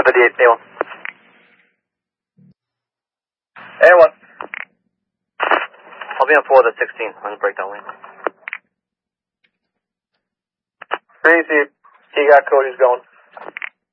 1058, A1. A1. I'll be on 4 with the 16 on the breakdown lane. Crazy. He got Cody's going.